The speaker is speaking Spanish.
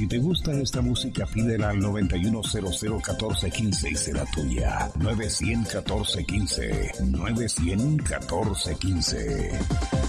Si te gusta esta música, pídela al 91001415 y será tuya. 9001415. 9001415.